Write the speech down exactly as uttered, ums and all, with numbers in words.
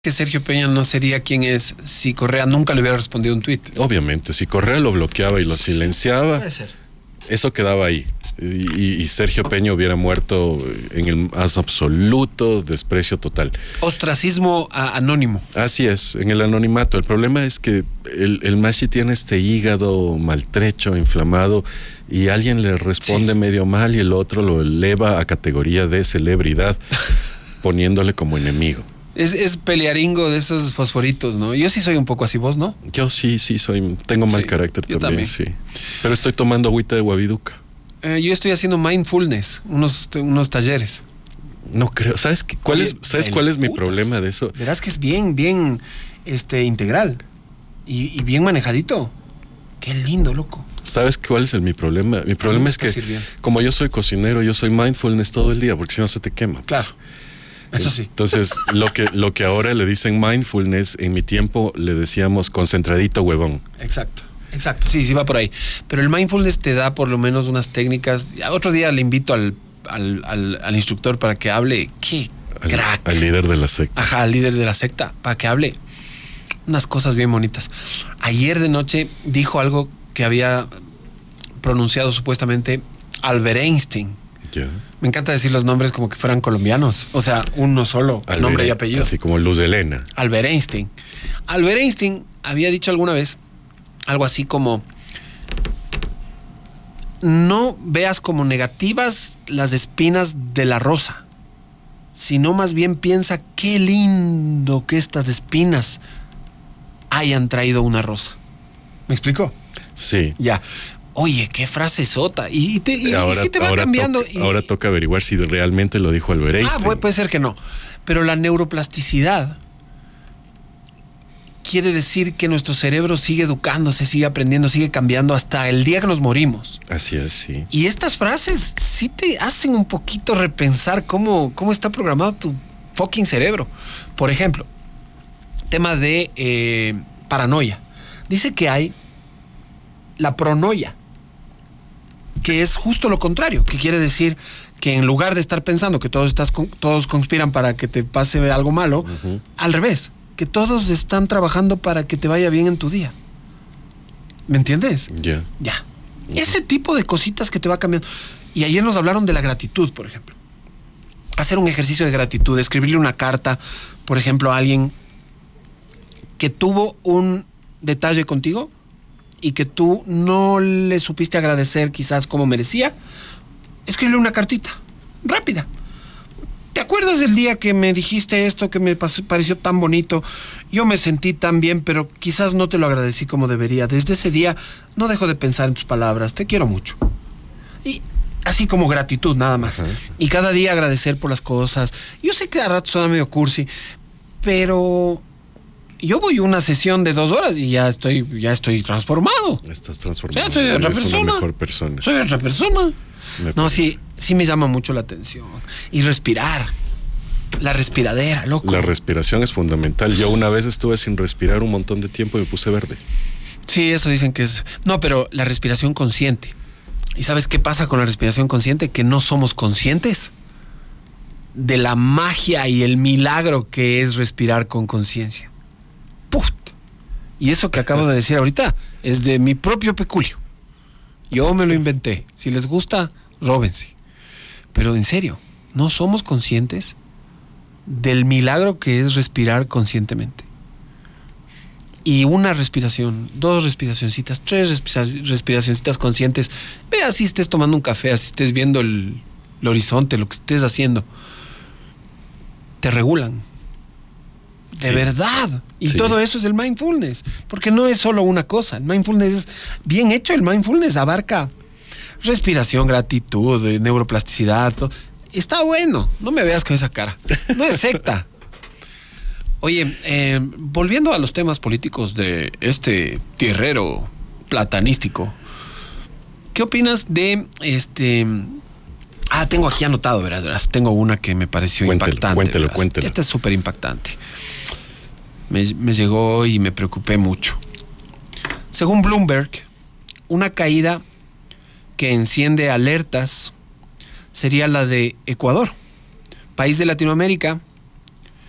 que Sergio Peña no sería quien es si Correa nunca le hubiera respondido un tuit. Obviamente, si Correa lo bloqueaba y lo Sí, silenciaba, puede ser. eso quedaba ahí. Y, y Sergio Peña hubiera muerto en el más absoluto desprecio total. Ostracismo a- anónimo. Así es, en el anonimato. El problema es que el, el Mashi tiene este hígado maltrecho, inflamado, y alguien le responde Sí. medio mal y el otro lo eleva a categoría de celebridad, poniéndole como enemigo. Es, es pelearingo de esos fosforitos, ¿no? Yo sí soy un poco así, vos, ¿no? Yo sí, sí, soy, tengo mal Sí, carácter yo también, también. sí. Pero estoy tomando agüita de Guaviduca. Eh, yo estoy haciendo mindfulness, unos, unos talleres. No creo. ¿Sabes qué- cuál Oye, es, ¿sabes del cuál es mi putas. problema de eso? Verás que es bien, bien este, integral y, y bien manejadito. Qué lindo, loco. ¿Sabes cuál es el, mi problema? Mi problema me es está que sirviendo. como yo soy cocinero, yo soy mindfulness todo el día, porque si no se te quema. Claro. Eso sí. Entonces, lo que, lo que ahora le dicen mindfulness, en mi tiempo le decíamos concentradito huevón. Exacto. Exacto. Sí, sí va por ahí. Pero el mindfulness te da por lo menos unas técnicas. Ya otro día le invito al, al, al, al instructor para que hable. ¡Qué Al, crack! al líder de la secta. Ajá, al líder de la secta, para que hable unas cosas bien bonitas. Ayer de noche dijo algo que había pronunciado supuestamente Albert Einstein. Ya. Me encanta decir los nombres como que fueran colombianos. O sea, uno solo, Albert- nombre y apellido. Así como Luz de Elena. Albert Einstein. Albert Einstein había dicho alguna vez algo así como: no veas como negativas las espinas de la rosa, sino más bien piensa qué lindo que estas espinas hayan traído una rosa. ¿Me explico? Sí. Ya. Oye, qué frase sota. Y, y, te, y, ahora, y sí te va ahora cambiando. toca, y- ahora toca averiguar si realmente lo dijo Albert Ah, Einstein. puede, puede ser que no. Pero la neuroplasticidad quiere decir que nuestro cerebro sigue educándose, sigue aprendiendo, sigue cambiando hasta el día que nos morimos. Así es, sí. Y estas frases sí te hacen un poquito repensar cómo, cómo está programado tu fucking cerebro. Por ejemplo, tema de eh, paranoia. Dice que hay la pronoia, que es justo lo contrario, que quiere decir que en lugar de estar pensando que todos, estás con, todos conspiran para que te pase algo malo, Uh-huh. al revés, que todos están trabajando para que te vaya bien en tu día. ¿Me entiendes? Ya. Ya. Ese tipo de cositas que te va cambiando. Y ayer nos hablaron de la gratitud, por ejemplo. Hacer un ejercicio de gratitud, escribirle una carta, por ejemplo, a alguien que tuvo un detalle contigo y que tú no le supiste agradecer quizás como merecía. Escribirle una cartita, rápida. ¿Te acuerdas del día que me dijiste esto que me pas- pareció tan bonito? Yo me sentí tan bien, pero quizás no te lo agradecí como debería. Desde ese día no dejo de pensar en tus palabras. Te quiero mucho. Y así como gratitud, nada más. Ajá. Y cada día agradecer por las cosas. Yo sé que a rato suena medio cursi, pero yo voy a una sesión de dos horas y ya estoy, ya estoy transformado. Estás transformado. Ya soy otra Eres una persona. mejor persona. Soy otra persona. Me No, parece. sí, sí me llama mucho la atención. Y respirar. La respiradera, loco. La respiración es fundamental. Yo una vez estuve sin respirar un montón de tiempo y me puse verde. Sí, eso dicen que es... No, pero la respiración consciente. ¿Y sabes qué pasa con la respiración consciente? Que no somos conscientes de la magia y el milagro que es respirar con conciencia. ¡Put! Y eso que acabo de decir ahorita es de mi propio peculio. Yo me lo inventé. Si les gusta, róbense. Pero en serio, no somos conscientes del milagro que es respirar conscientemente. Y una respiración, dos respiracioncitas, tres respira- respiracioncitas conscientes. Ve, así estés tomando un café, así estés viendo el, el horizonte, lo que estés haciendo. Te regulan. De Sí. verdad. Y Sí. todo eso es el mindfulness. Porque no es solo una cosa. El mindfulness es bien hecho. El mindfulness abarca respiración, gratitud, eh, neuroplasticidad. Todo. Está bueno. No me veas con esa cara. No es secta. Oye, eh, volviendo a los temas políticos de este tierrero platanístico, ¿qué opinas de este? Ah, tengo aquí anotado, verás, verás. Tengo una que me pareció Cuéntelo, impactante. cuéntelo, verás. cuéntelo. Esta es súper impactante. Me, me llegó y me preocupé mucho. Según Bloomberg, una caída que enciende alertas sería la de Ecuador, país de Latinoamérica